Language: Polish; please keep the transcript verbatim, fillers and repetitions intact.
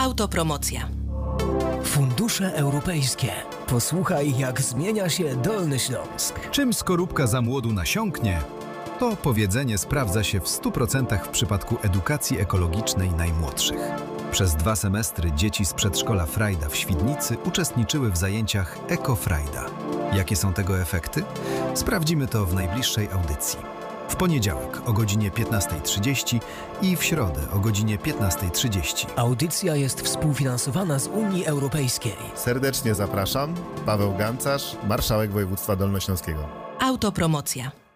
Autopromocja. Fundusze europejskie. Posłuchaj, jak zmienia się Dolny Śląsk. Czym skorupka za młodu nasiąknie? To powiedzenie sprawdza się w stu procentach w przypadku edukacji ekologicznej najmłodszych. Przez dwa semestry dzieci z przedszkola Frajda w Świdnicy uczestniczyły w zajęciach Eko-Frajda. Jakie są tego efekty? Sprawdzimy to w najbliższej audycji. W poniedziałek o godzinie piętnastej trzydzieści i w środę o godzinie piętnastej trzydzieści. Audycja jest współfinansowana z Unii Europejskiej. Serdecznie zapraszam. Paweł Gancarz, marszałek województwa dolnośląskiego. Autopromocja.